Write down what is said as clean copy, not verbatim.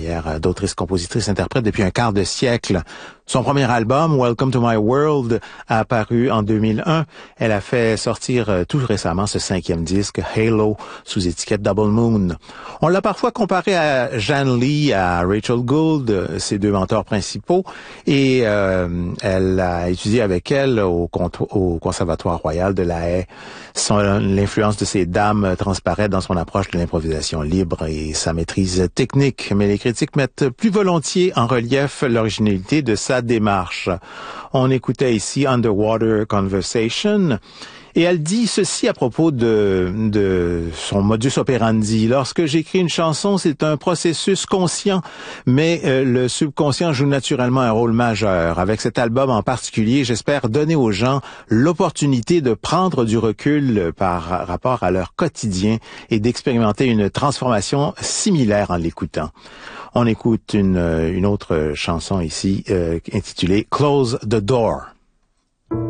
carrière d'autrice-compositrice-interprète depuis un quart de siècle. Son premier album, Welcome to My World, a apparu en 2001. Elle a fait sortir tout récemment ce 5e disque, Halo, sous étiquette Double Moon. On l'a parfois comparé à Jan Lee, à Rachel Gould, ses deux mentors principaux, et elle a étudié avec elle au Conservatoire royal de La Haye. L'influence de ces dames transparaît dans son approche de l'improvisation libre et sa maîtrise technique, mais les critiques mettent plus volontiers en relief l'originalité de sa démarche. On écoutait ici Underwater Conversation, et elle dit ceci à propos de son modus operandi. Lorsque j'écris une chanson, c'est un processus conscient, mais le subconscient joue naturellement un rôle majeur. Avec cet album en particulier, j'espère donner aux gens l'opportunité de prendre du recul par rapport à leur quotidien et d'expérimenter une transformation similaire en l'écoutant. On écoute une autre chanson ici intitulée Close the Door.